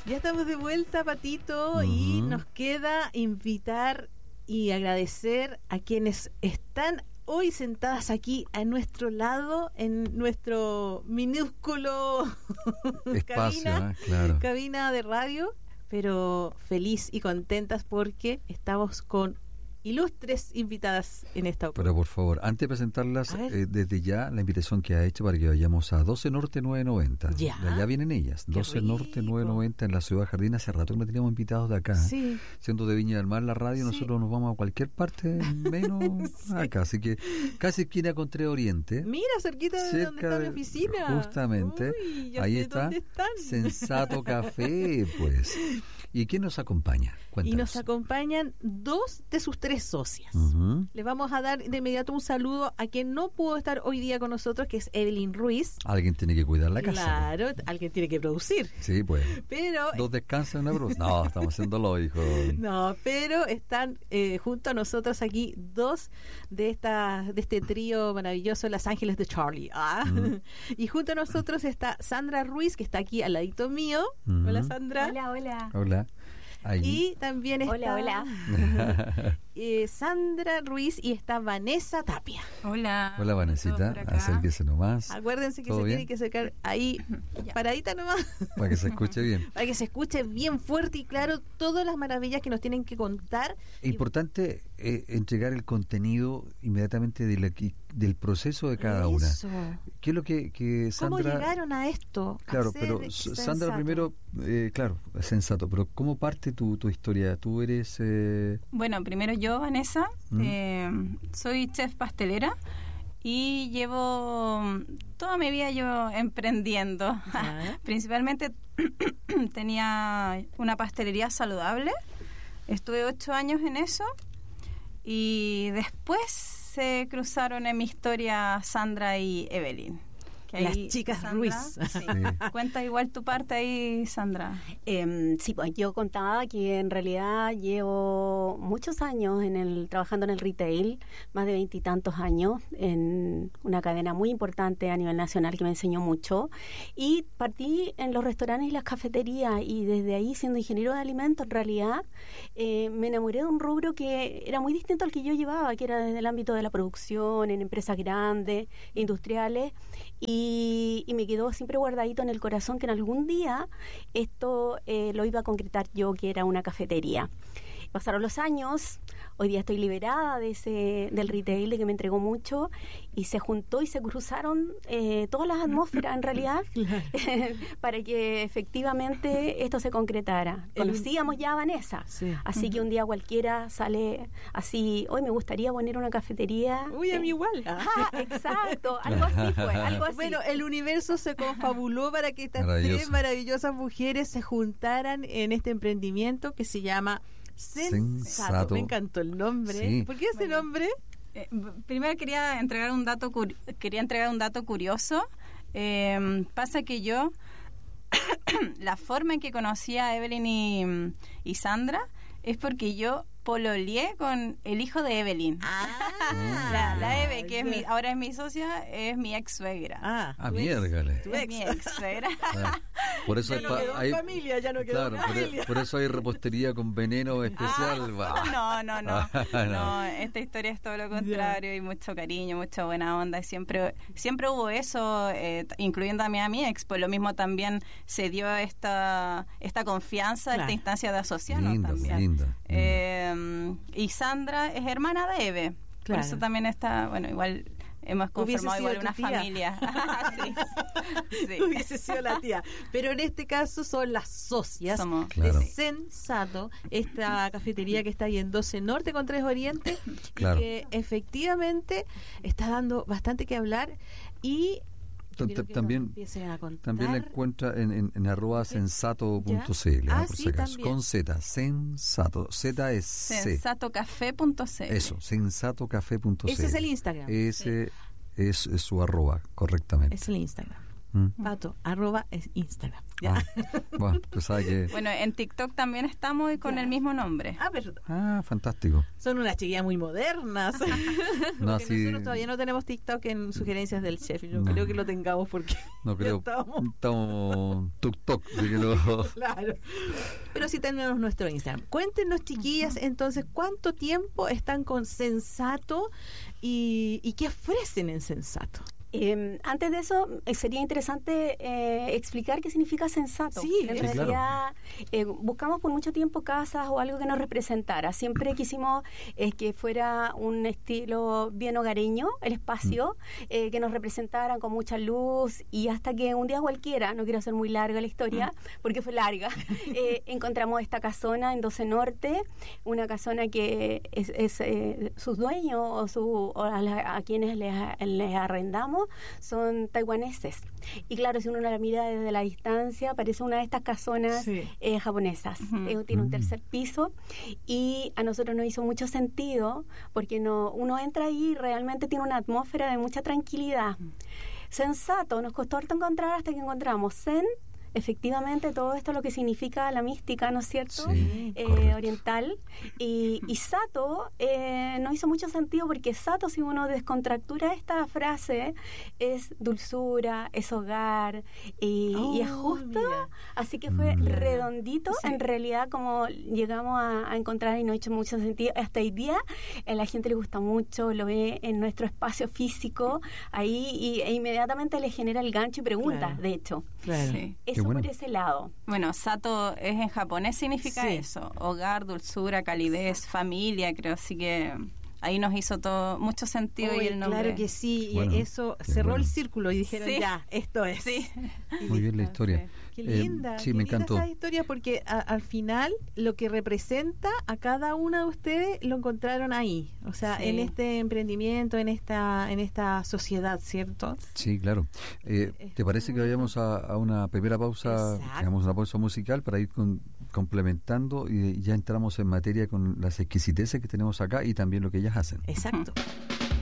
Ya estamos de vuelta, Patito, y nos queda invitar y agradecer a quienes están hoy sentadas aquí a nuestro lado, en nuestro minúsculo espacio, cabina de radio, pero feliz y contentas porque estamos con ilustres invitadas en esta ocasión. Pero por favor, antes de presentarlas, desde ya la invitación que ha hecho para que vayamos a 12 Norte 990. Ya. De allá vienen ellas. 12 Norte 990 en la ciudad de Jardín. Hace rato que no teníamos invitados de acá. Sí. Siendo de Viña del Mar la radio, nosotros nos vamos a cualquier parte, menos acá. Así que casi esquina con 3 Oriente. Mira, cerquita de donde está mi oficina. Justamente. Uy, ahí sé está. ¿Dónde están? Sensato Café, pues. ¿Y quién nos acompaña? Cuéntanos. Y nos acompañan 2 de sus 3 socias. Le vamos a dar de inmediato un saludo a quien no pudo estar hoy día con nosotros, que es Evelyn Ruiz. Alguien tiene que cuidar la casa. Claro, alguien tiene que producir. Sí, pues. Pero 2 descansan, una produce. No, estamos haciéndolo, hijo. No, pero están junto a nosotros aquí 2 de este trío maravilloso, Los Ángeles de Charlie. Y junto a nosotros está Sandra Ruiz, que está aquí al ladito mío. Hola, Sandra. Hola. Ahí. Y también está Hola. Sandra Ruiz, y está Vanessa Tapia. Hola, Vanesita, acérquese nomás. Acuérdense que se tiene que acercar ahí, paradita nomás. Para que se escuche bien. Para que se escuche bien fuerte y claro todas las maravillas que nos tienen que contar. Importante entregar el contenido inmediatamente del proceso de cada una. ¿Qué es lo que Sandra... ¿Cómo llegaron a esto? Claro, pero Sandra primero, claro, sensato, pero ¿cómo parte tu historia? Tú eres... Bueno, primero yo, Vanessa, soy chef pastelera y llevo toda mi vida emprendiendo. Principalmente tenía una pastelería saludable, estuve 8 años en eso y después se cruzaron en mi historia Sandra y Evelyn. Las chicas Sandra, Ruiz. Sí. Cuenta igual tu parte ahí, Sandra. Sí, pues yo contaba que en realidad llevo muchos años trabajando en el retail, más de 20 y tantos años, en una cadena muy importante a nivel nacional que me enseñó mucho. Y partí en los restaurantes y las cafeterías, y desde ahí, siendo ingeniero de alimentos, en realidad me enamoré de un rubro que era muy distinto al que yo llevaba, que era desde el ámbito de la producción, en empresas grandes, industriales, y me quedó siempre guardadito en el corazón que en algún día esto lo iba a concretar yo, que era una cafetería. Pasaron los años, hoy día estoy liberada del retail, de que me entregó mucho, y se juntó y se cruzaron todas las atmósferas en realidad para que efectivamente esto se concretara. Conocíamos ya a Vanessa, así que un día cualquiera sale así, hoy me gustaría poner una cafetería. Uy, a mí igual. Exacto, algo así fue, algo así. Bueno, el universo se confabuló para que estas 3 maravillosas mujeres se juntaran en este emprendimiento que se llama Sensato. Me encantó el nombre. Sí. ¿Por qué ese nombre? Primero quería entregar un dato curioso. Pasa que yo la forma en que conocí a Evelyn y Sandra es porque yo pololeé con el hijo de Evelyn. La Eve, que ahora es mi socia, es mi ex suegra. Miérgale. Es mi ex suegra. Por eso hay familia, ya no quedó familia. Por eso hay repostería con veneno especial. No, esta historia es todo lo contrario, y mucho cariño, mucha buena onda, y siempre hubo eso, incluyendo a mi ex, pues lo mismo también se dio esta confianza, esta instancia de asociarnos también. Linda. Y Sandra es hermana de Eve, por eso también está, bueno, igual hemos conformado igual una familia. Sí. Hubiese sido la tía, pero en este caso son las socias de Sensato, esta cafetería que está ahí en 12 Norte con 3 Oriente, y que efectivamente está dando bastante que hablar. Y también la encuentra en @sensato.cl, por si acaso, con Z, Sensato, Z es C. Sensatocafé.cl. Eso, sensatocafé.cl. Ese es el Instagram. Ese es su @, correctamente. Es el Instagram. Pato, @ Instagram. Bueno, tú sabes que... Bueno, en TikTok también estamos y con el mismo nombre. Fantástico. Son unas chiquillas muy modernas. Nosotros todavía no tenemos TikTok en sugerencias del chef. Yo creo que lo tengamos porque no creo. Estamos TikTok. Claro. Pero sí tenemos nuestro Instagram. Cuéntenos, chiquillas, entonces, ¿cuánto tiempo están con Sensato y qué ofrecen en Sensato? Antes de eso, sería interesante explicar qué significa Sensato. Sí, en realidad, buscamos por mucho tiempo casas o algo que nos representara. Siempre quisimos que fuera un estilo bien hogareño, el espacio, que nos representaran con mucha luz, y hasta que un día cualquiera, no quiero hacer muy larga la historia, porque fue larga, encontramos esta casona en 12 Norte, una casona que es sus dueños o a quienes les arrendamos son taiwaneses, y claro, si uno la mira desde la distancia parece una de estas casonas japonesas. Tiene un tercer piso, y a nosotros nos hizo mucho sentido porque uno entra ahí y realmente tiene una atmósfera de mucha tranquilidad. Sensato nos costó harto encontrar hasta que encontramos Zen. Efectivamente, todo esto es lo que significa la mística, ¿no es cierto? Sí, oriental. Y Sato no hizo mucho sentido porque Sato, si uno descontractura esta frase, es dulzura, es hogar y es justo. Mira. Así que fue redondito, en realidad, como llegamos a encontrar, y no ha hecho mucho sentido. Hasta hoy día a la gente le gusta mucho, lo ve en nuestro espacio físico ahí e inmediatamente le genera el gancho y pregunta, de hecho. Claro. Sí. Eso por ese lado. Bueno, Sato es en japonés, significa eso, hogar, dulzura, calidez, familia, creo, así que ahí nos hizo todo mucho sentido. Y el nombre. Claro que sí, y eso cerró el círculo y dijeron ya, esto es. Sí. Muy bien la historia. Qué linda, sí, qué me linda encantó esa historia, porque al final lo que representa a cada una de ustedes lo encontraron ahí, o sea, en este emprendimiento, en esta sociedad, ¿cierto? Sí, claro. ¿Te parece que vayamos a una primera pausa? Hagamos una pausa musical para ir complementando y ya entramos en materia con las exquisiteces que tenemos acá y también lo que ellas hacen. Exacto.